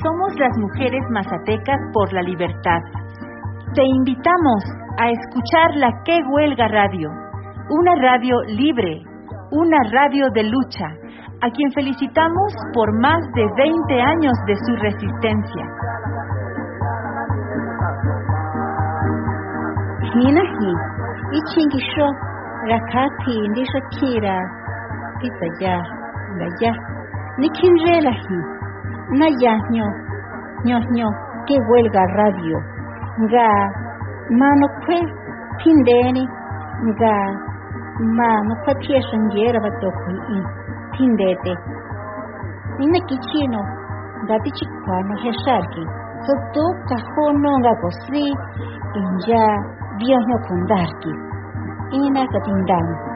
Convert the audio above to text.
somos las mujeres mazatecas por la libertad. Te invitamos a escuchar la Que Huelga Radio, una radio libre, una radio de lucha, a quien felicitamos por más de 20 años de su resistencia. Hinahi, ichingisho, rakati, ndishakira, pitaya, gaya, nikinrelahi, nayaño, ñoño, Que Huelga Radio, nga, mano kwe, pindeni, nga, mano kwe pieshangiera batokui, pindete. Ina kichino, dati chikwano hesharki, soto kahono nga kosi, inja, viejo kundarki. Ina katindang.